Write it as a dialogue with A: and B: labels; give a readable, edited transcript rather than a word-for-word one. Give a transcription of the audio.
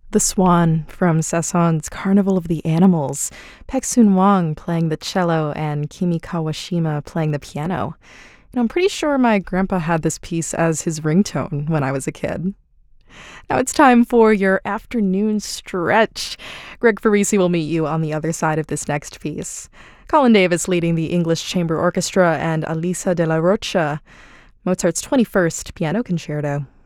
A: The Swan from Sasson's Carnival of the Animals, Paek Soon Wong playing the cello and Kimi Kawashima playing the piano. I'm pretty sure my grandpa had this piece as his ringtone when I was a kid. Now it's time for your afternoon stretch. Greg Farisi will meet you on the other side of this next piece. Colin Davis leading the English Chamber Orchestra and Alisa de la Rocha, Mozart's 21st Piano Concerto.